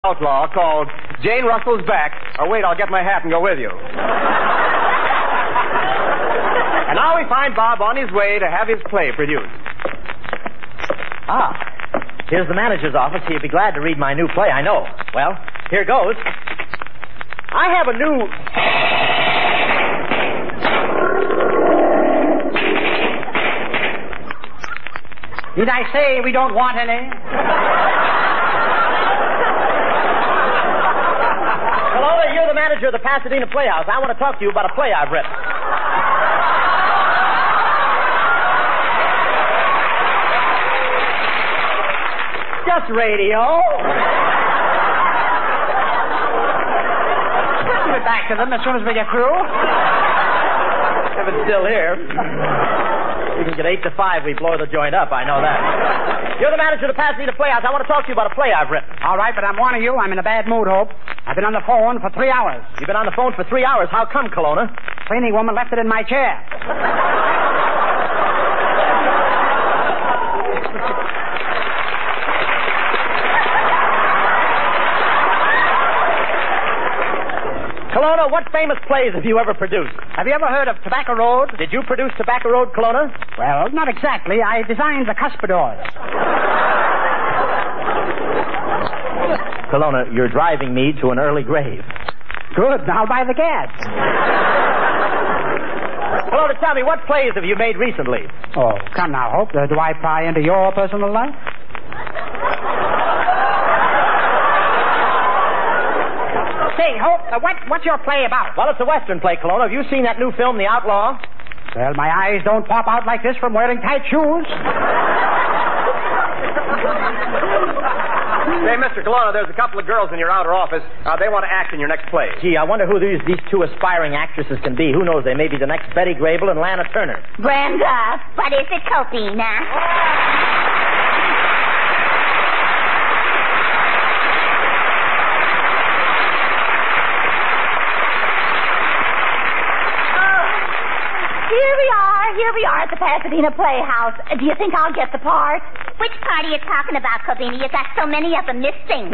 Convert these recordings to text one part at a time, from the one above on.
outlaw called Jane Russell's Back. Or wait, I'll get my hat and go with you. And now we find Bob on his way to have his play produced. Ah, here's the manager's office. He'll be glad to read my new play, I know. Well, here goes. I have a new... Did I say we don't want any? Hello, you're the manager of the Pasadena Playhouse. I want to talk to you about a play I've written. Just radio. We'll be back to them as soon as we get through. If it's still here. We can get 8 to 5. We blow the joint up. I know that. You're the manager of the Pasadena Playhouse. I want to talk to you about a play I've written. All right, but I'm warning you, I'm in a bad mood, Hope. I've been on the phone for 3 hours. You've been on the phone for 3 hours. How come, Kelowna? Cleaning woman left it in my chair. Kelowna, what famous plays have you ever produced? Have you ever heard of Tobacco Road? Did you produce Tobacco Road, Kelowna? Well, not exactly. I designed the cuspidors. Kelowna, you're driving me to an early grave. Good. Now buy the gas. Kelowna, tell me, what plays have you made recently? Oh, come now, Hope. Do I pry into your personal life? Say, Hope, what's your play about? Well, it's a Western play, Kelowna. Have you seen that new film, The Outlaw? Well, my eyes don't pop out like this from wearing tight shoes. Say, Mr. Kelowna, there's a couple of girls in your outer office. They want to act in your next play. Gee, I wonder who these two aspiring actresses can be. Who knows? They may be the next Betty Grable and Lana Turner. Brenda, what is it, Copina? Here we are at the Pasadena Playhouse. Do you think I'll get the part? Which part are you talking about, Covina? You got so many of them missing.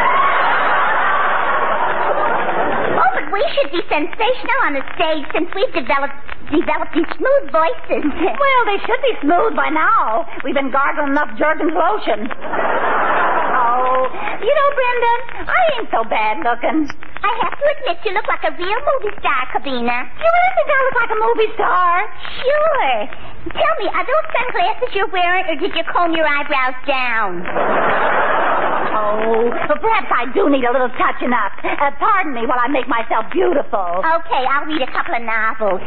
Oh, but we should be sensational on the stage since we've developed these smooth voices. Well, they should be smooth by now. We've been gargling enough Jergens lotion. Oh, you know, Brenda, I ain't so bad looking. I have to admit you look like a real movie star, Cabina. You really think I look like a movie star? Sure. Tell me, are those sunglasses you're wearing, or did you comb your eyebrows down? Oh, but perhaps I do need a little touching up. Pardon me while I make myself beautiful. Okay, I'll read a couple of novels.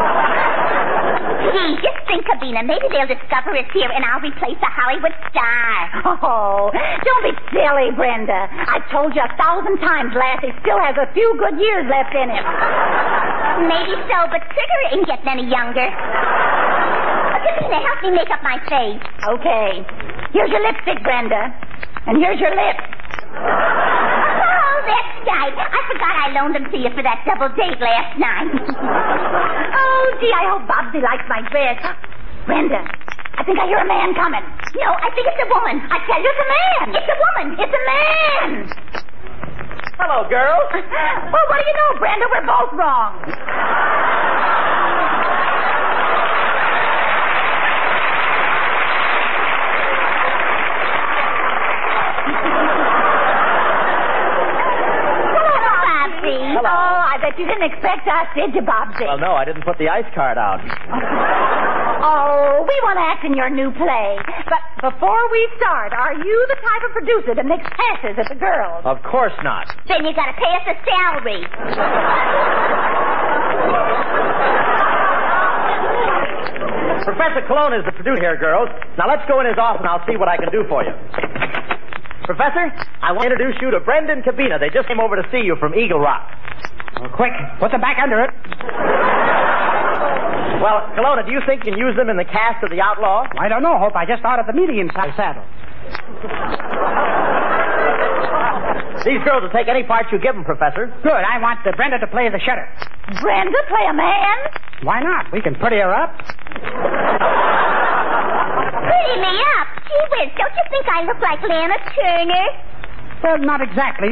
Gee, just think, Cabina, maybe they'll discover us here and I'll replace a Hollywood star. Oh, don't be silly, Brenda. I've told you 1,000 times Lassie still has a few good years left in him. Maybe so, but Trigger ain't getting any younger. Cabina, help me make up my face. Okay. Here's your lipstick, Brenda. And here's your lips. Oh, that's right. I forgot I loaned them to you for that double date last night. Oh, gee, I hope Bobsy likes my dress. Brenda, I think I hear a man coming. No, I think it's a woman. I tell you, it's a man. It's a woman. It's a man. Hello, girls. Well, what do you know, Brenda? We're both wrong. Hello. Oh, I bet you didn't expect us, did you, Bobsy? Well, no, I didn't put the ice card out. Oh, we want to act in your new play. But before we start, are you the type of producer that makes passes at the girls? Of course not. Then you got to pay us a salary. Professor Kelowna is the producer here, girls. Now let's go in his office and I'll see what I can do for you. Professor, I want to introduce you to Brendan Cabina. They just came over to see you from Eagle Rock. Oh, quick, put them back under it. Well, Kelowna, do you think you can use them in the cast of The Outlaw? I don't know, Hope. I just thought of the medium size saddle. These girls will take any part you give them, Professor. Good. I want Brenda to play the shutter. Brenda play a man? Why not? We can pretty her up. Pretty me up? Gee whiz, don't you think I look like Lana Turner? Well, not exactly.